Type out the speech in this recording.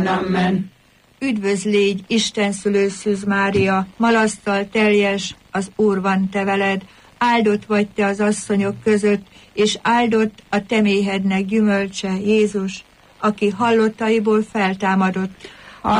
Amen. Üdvözl légy, Isten szülő Szűz Mária, malasztal teljes, az Úr van te veled, áldott vagy te az asszonyok között, és áldott a te méhednek gyümölcse, Jézus, aki hallottaiból feltámadott,